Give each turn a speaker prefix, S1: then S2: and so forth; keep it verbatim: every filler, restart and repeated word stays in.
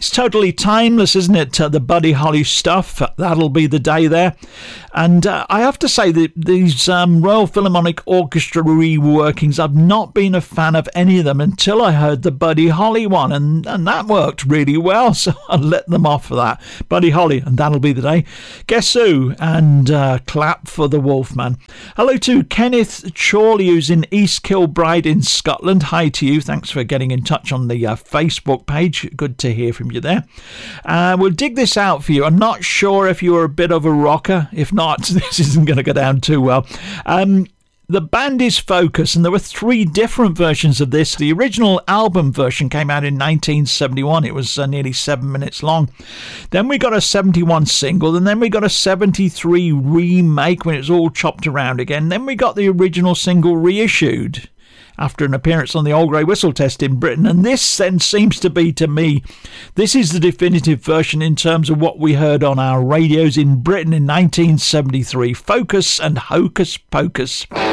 S1: It's totally timeless, isn't it? Uh, the Buddy Holly stuff. Uh, that'll be the day there. And uh, I have to say that these um, Royal Philharmonic Orchestra reworkings, I've not been a fan of any of them until I heard the Buddy Holly one, and, and that worked really well, so I'll let them off for that. Buddy Holly, and that'll be the day. Guess who? And uh, clap for the Wolfman. Hello to Kenneth Chorley, who's in East Kilbride in Scotland. Hi to you. Thanks for getting in touch on the uh, Facebook page. Good to hear from you there. Uh, we'll dig this out for you. I'm not sure if you're a bit of a rocker. If not, this isn't going to go down too well. Um, the band is Focus, and there were three different versions of this. The original album version came out in nineteen seventy-one. It was uh, nearly seven minutes long. Then we got a seventy-one single, and then we got a seventy-three remake when it was all chopped around again. Then we got the original single reissued after an appearance on the Old Grey Whistle Test in Britain. And this then seems to be, to me, this is the definitive version in terms of what we heard on our radios in Britain in nineteen seventy-three. Focus and Hocus Pocus.